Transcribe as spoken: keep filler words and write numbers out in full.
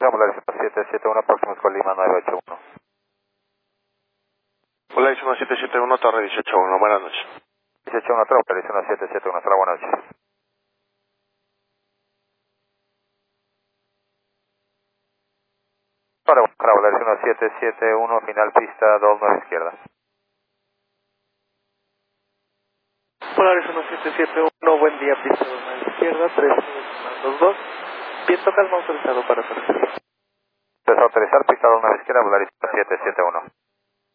Volaris uno siete siete uno, próximo con Lima nueve ocho uno. Volaris uno siete siete uno, Torre dieciocho uno, buenas noches. dieciocho uno, Volaris uno siete siete uno, buenas noches. Ahora, Volaris uno siete siete uno, final pista dos nueve izquierda. Volaris uno siete siete uno, buen día, pista dos nueve izquierda, tres dos dos. Viento calma autorizado para aterrizar. Desautorizar, pista dos nueve izquierda, Volaris uno siete siete uno.